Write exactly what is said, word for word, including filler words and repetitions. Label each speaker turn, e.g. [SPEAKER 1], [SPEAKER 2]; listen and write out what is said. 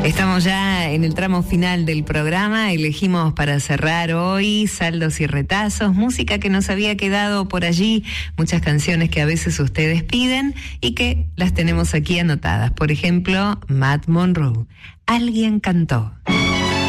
[SPEAKER 1] Estamos ya en el tramo final del programa. Elegimos para cerrar hoy Saldos y Retazos, música que nos había quedado por allí, muchas canciones que a veces ustedes piden y que las tenemos aquí anotadas. Por ejemplo, Matt Monro, Alguien cantó.